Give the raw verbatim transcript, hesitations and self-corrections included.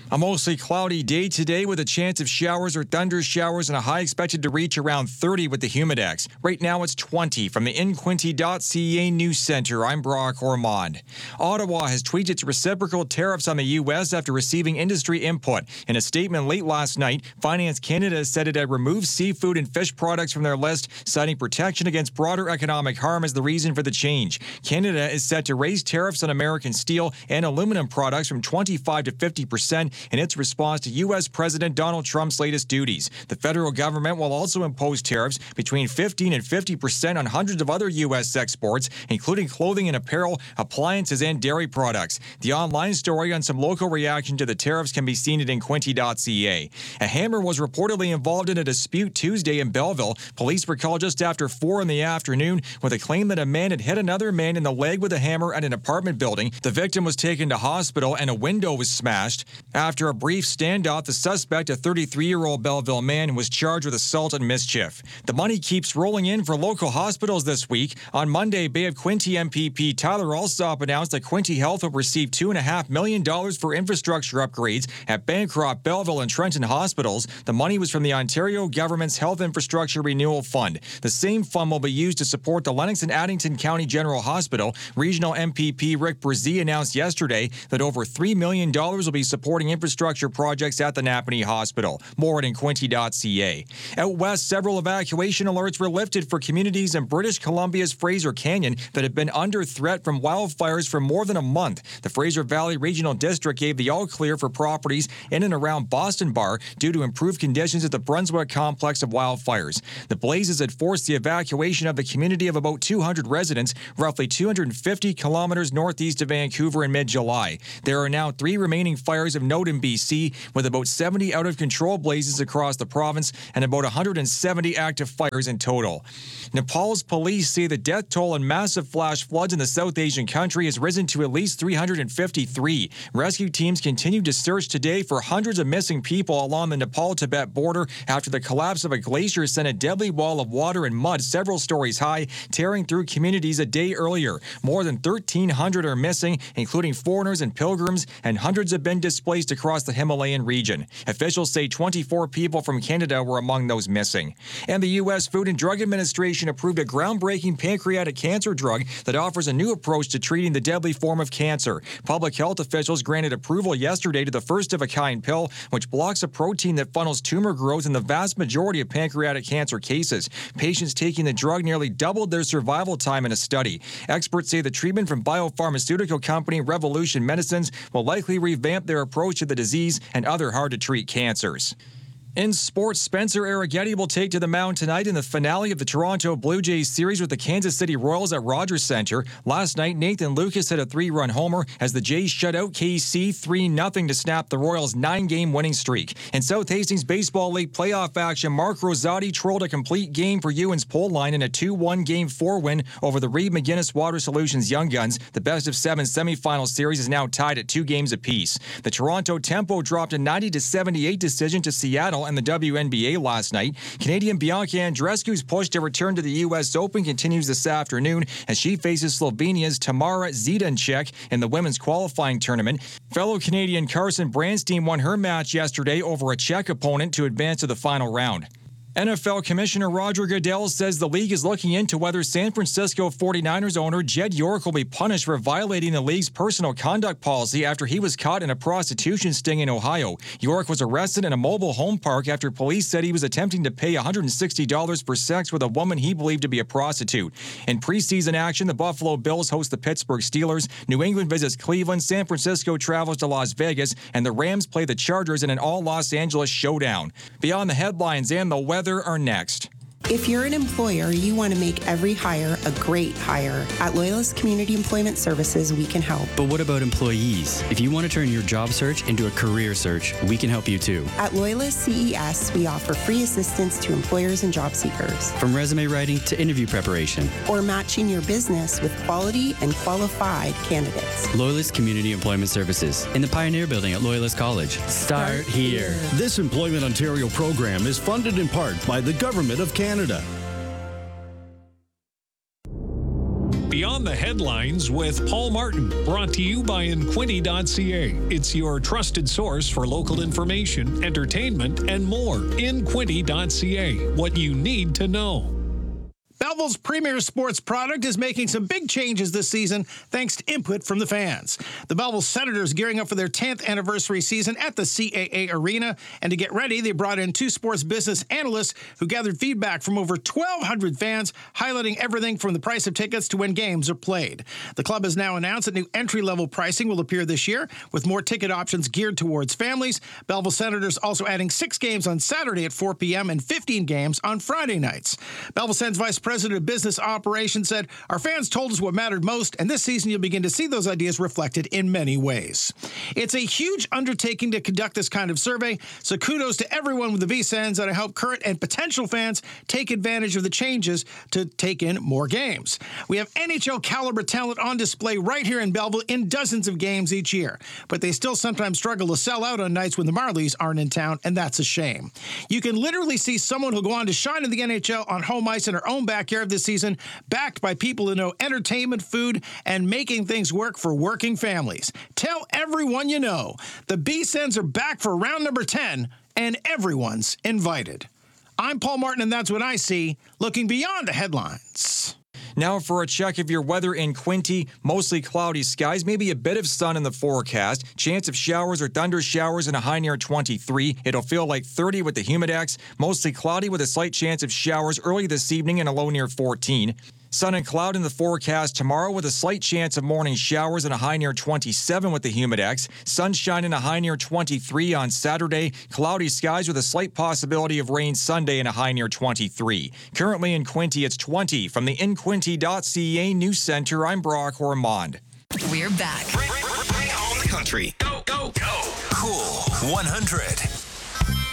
A mostly cloudy day today with a chance of showers or thunder showers and a high expected to reach around thirty with the humidex. Right now it's twenty. From the in quinte dot c a News Center, I'm Brock Ormond. Ottawa has tweaked its reciprocal tariffs on the U S after receiving industry input. In a statement late last night, Finance Canada said it had removed seafood and fish products from their list, citing protection against broader economic harm as the reason for the change. Canada is set to raise tariffs on American steel and aluminum products from twenty-five to fifty percent in its response to U S President Donald Trump's latest duties. The federal government will also impose tariffs between fifteen and fifty percent on hundreds of other U S exports, including clothing and apparel, appliances, and dairy products. The online story on some local reaction to the tariffs can be seen at in quinte dot c a. A hammer was reportedly involved in a dispute Tuesday in Belleville. Police were called just after four in the afternoon with a claim that a man had hit another man in the leg with a hammer at an apartment building. The victim was taken to hospital and a window was smashed. After a brief standoff, the suspect, a thirty-three-year-old Belleville man, was charged with assault and mischief. The money keeps rolling in for local hospitals this week. On Monday, Bay of Quinte M P P Tyler Alsop announced that Quinte Health will receive two point five million dollars for infrastructure upgrades at Bancroft, Belleville, and Trenton hospitals. The money was from the Ontario government's Health Infrastructure Renewal Fund. The same fund will be used to support the Lennox and Addington County General Hospital. Regional M P P Rick Brzee announced yesterday that over three million dollars will be supporting infrastructure projects at the Napanee Hospital. More at in quinte dot c a. Out west, several evacuation alerts were lifted for communities in British Columbia's Fraser Canyon that have been under threat from wildfires for more than a month. The Fraser Valley Regional District gave the all-clear for properties in and around Boston Bar due to improved conditions at the Brunswick complex of wildfires. The blazes had forced the evacuation of the community of about two hundred residents, roughly two hundred fifty kilometers northeast of Vancouver in mid-July. There are now three remaining fires of note in B C, with about seventy out-of-control blazes across the province and about one hundred seventy active fires in total. Nepal's police say the death toll in massive flash floods in the South Asian country has risen to at least three hundred fifty-three. Rescue teams continued to search today for hundreds of missing people along the Nepal-Tibet border after the collapse of a glacier sent a deadly wall of water and mud several stories high, tearing through communities a day earlier. More than thirteen hundred are missing, including foreigners and pilgrims, and hundreds have been displaced across the Himalayan region. Officials say twenty-four people from Canada were among those missing. And the U S Food and Drug Administration approved a groundbreaking pancreatic cancer drug that offers a new approach to treating the deadly form of cancer. Public health officials granted approval yesterday to the first-of-a-kind pill, which blocks a protein that funnels tumor growth in the vast majority of pancreatic cancer cases. Patients taking the drug nearly doubled their survival time in a study. Experts say the treatment from biopharmaceutical company Revolution Medicines will likely revamp their approach to the disease and other hard-to-treat cancers. In sports, Spencer Arrighetti will take to the mound tonight in the finale of the Toronto Blue Jays series with the Kansas City Royals at Rogers Centre. Last night, Nathan Lucas hit a three-run homer as the Jays shut out K C three nothing to snap the Royals' nine-game winning streak. In South Hastings Baseball League playoff action, Mark Rosati trolled a complete game for Ewan's pole line in a two one Game four win over the Reed McGinnis Water Solutions Young Guns. The best-of-seven semifinal series is now tied at two games apiece. The Toronto Tempo dropped a ninety to seventy-eight decision to Seattle and the W N B A last night. Canadian Bianca Andreescu's push to return to the U S Open continues this afternoon as she faces Slovenia's Tamara Zidancek in the women's qualifying tournament. Fellow Canadian Carson Branstein won her match yesterday over a Czech opponent to advance to the final round. N F L Commissioner Roger Goodell says the league is looking into whether San Francisco forty-niners owner Jed York will be punished for violating the league's personal conduct policy after he was caught in a prostitution sting in Ohio. York was arrested in a mobile home park after police said he was attempting to pay one hundred sixty dollars for sex with a woman he believed to be a prostitute. In preseason action, the Buffalo Bills host the Pittsburgh Steelers, New England visits Cleveland, San Francisco travels to Las Vegas, and the Rams play the Chargers in an all-Los Angeles showdown. Beyond the headlines and the weather are next. If you're an employer, you want to make every hire a great hire. At Loyalist Community Employment Services, we can help. But what about employees? If you want to turn your job search into a career search, we can help you too. At Loyalist C E S, we offer free assistance to employers and job seekers. From resume writing to interview preparation. Or matching your business with quality and qualified candidates. Loyalist Community Employment Services in the Pioneer Building at Loyalist College. Start, Start here. here. This Employment Ontario program is funded in part by the Government of Canada. Beyond Beyond the Headlines with Paul Martin, brought to you by Inquinty dot c a. It's your trusted source for local information, entertainment, and more. Inquinty dot c a. What you need to know. Belleville's premier sports product is making some big changes this season thanks to input from the fans. The Belleville Senators gearing up for their tenth anniversary season at the C A A Arena. And to get ready, they brought in two sports business analysts who gathered feedback from over twelve hundred fans, highlighting everything from the price of tickets to when games are played. The club has now announced that new entry-level pricing will appear this year, with more ticket options geared towards families. Belleville Senators also adding six games on Saturday at four p.m. and fifteen games on Friday nights. Belleville Sens Vice President of Business Operations said, "Our fans told us what mattered most, and this season you'll begin to see those ideas reflected in many ways." It's a huge undertaking to conduct this kind of survey, so kudos to everyone with the V-Sens, and I hope current and potential fans take advantage of the changes to take in more games. We have N H L caliber talent on display right here in Belleville in dozens of games each year, but they still sometimes struggle to sell out on nights when the Marlies aren't in town, and that's a shame. You can literally see someone who'll go on to shine in the N H L on home ice in her own backyard this season, backed by people who know entertainment, food, and making things work for working families. Tell everyone you know. The B-Sens are back for round number ten, and everyone's invited. I'm Paul Martin, and that's what I see, looking beyond the headlines. Now for a check of your weather in Quinte. Mostly cloudy skies, maybe a bit of sun in the forecast. Chance of showers or thunder showers and a high near twenty-three. It'll feel like thirty with the humidex. Mostly cloudy with a slight chance of showers early this evening and a low near fourteen. Sun and cloud in the forecast tomorrow with a slight chance of morning showers and a high near twenty-seven with the humidex. Sunshine and a high near twenty-three on Saturday. Cloudy skies with a slight possibility of rain Sunday and a high near twenty-three. Currently in Quinte, it's twenty. From the Inquinty dot c a News Center, I'm Brock Ormond. We're back. Bring, bring, bring home the country. Go, go, go. Cool one hundred.